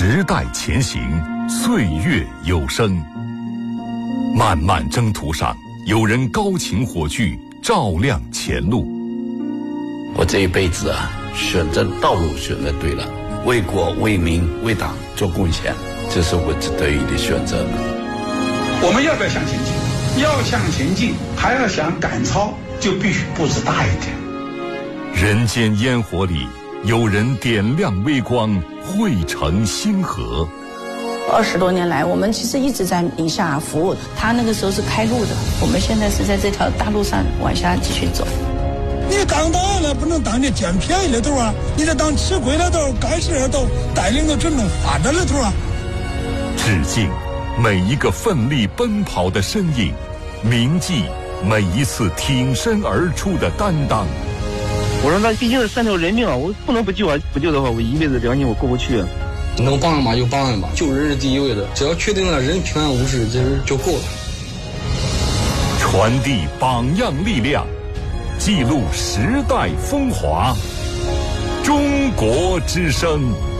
时代前行，岁月有声。漫漫征途上，有人高擎火炬，照亮前路。 我这一辈子选择道路选择对了，为国为民为党做贡献，这是我得以的选择。 我们要不要向前进？要向前进，还要想赶超，就必须步子大一点。 人间烟火里，有人点亮微光，汇成星河。 20多年来，我们其实一直在宁夏服务，他那个时候是开路的，我们现在是在这条大路上往下继续走。 你当党了不能当你捡便宜的头啊，你得当吃亏的头，干事的头，带领着真正发展的头啊。 致敬每一个奋力奔跑的身影，铭记每一次挺身而出的担当。 我说那毕竟是3条人命啊，我不能不救啊！不救的话，我一辈子良心我过不去啊。 能帮嘛就帮嘛，救人是第一位的，只要确定了人平安无事，这人就够了。 传递榜样力量，记录时代风华。中国之声。